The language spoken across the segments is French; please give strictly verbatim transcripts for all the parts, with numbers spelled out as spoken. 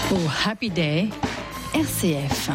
Au Happy Day, R C F.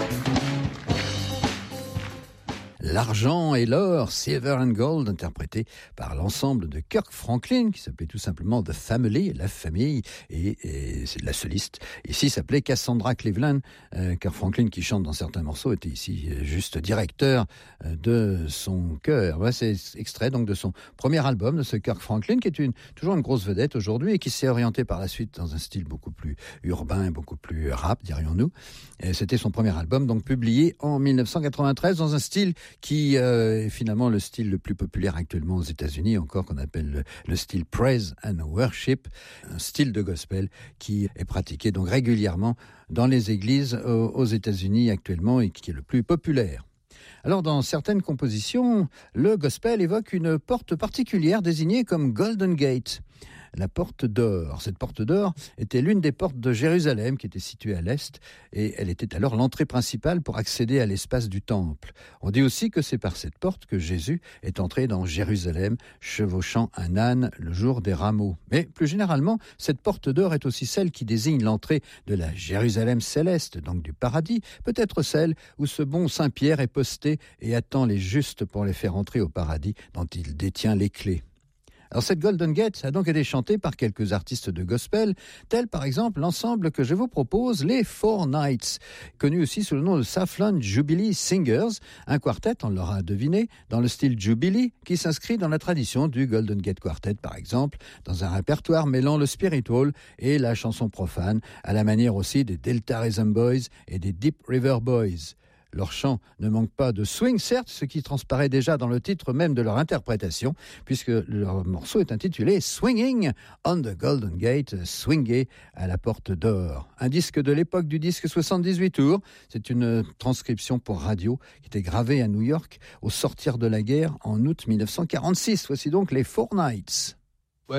L'argent et l'or, Silver and Gold, interprété par l'ensemble de Kirk Franklin, qui s'appelait tout simplement The Family, la famille, et, et c'est la soliste. Ici s'appelait Cassandra Cleveland. Euh, Kirk Franklin, qui chante dans certains morceaux, était ici juste directeur euh, de son chœur. Ouais, c'est extrait donc de son premier album, de ce Kirk Franklin, qui est une, toujours une grosse vedette aujourd'hui et qui s'est orienté par la suite dans un style beaucoup plus urbain, beaucoup plus rap, dirions-nous. Et c'était son premier album, donc publié en dix-neuf cent quatre-vingt-treize dans un style qui euh, est finalement le style le plus populaire actuellement aux États-Unis, encore qu'on appelle le, le style Praise and Worship, un style de gospel qui est pratiqué donc régulièrement dans les églises aux, aux États-Unis actuellement et qui est le plus populaire. Alors, dans certaines compositions, le gospel évoque une porte particulière désignée comme Golden Gate, la porte d'or. Cette porte d'or était l'une des portes de Jérusalem qui était située à l'est et elle était alors l'entrée principale pour accéder à l'espace du temple. On dit aussi que c'est par cette porte que Jésus est entré dans Jérusalem chevauchant un âne le jour des rameaux. Mais plus généralement, cette porte d'or est aussi celle qui désigne l'entrée de la Jérusalem céleste, donc du paradis, peut-être celle où ce bon Saint Pierre est posté et attend les justes pour les faire entrer au paradis dont il détient les clés. Alors cette Golden Gate a donc été chantée par quelques artistes de gospel, tels par exemple l'ensemble que je vous propose, les Four Knights, connu aussi sous le nom de Southland Jubilee Singers, un quartet, on l'aura deviné, dans le style Jubilee, qui s'inscrit dans la tradition du Golden Gate Quartet par exemple, dans un répertoire mêlant le spiritual et la chanson profane, à la manière aussi des Delta Rhythm Boys et des Deep River Boys. Leur chant ne manque pas de swing, certes, ce qui transparaît déjà dans le titre même de leur interprétation, puisque leur morceau est intitulé « Swinging on the Golden Gate », swinguer à la porte d'or. Un disque de l'époque du disque soixante-dix-huit tours, c'est une transcription pour radio qui était gravée à New York au sortir de la guerre en août dix-neuf cent quarante-six. Voici donc les Four Knights.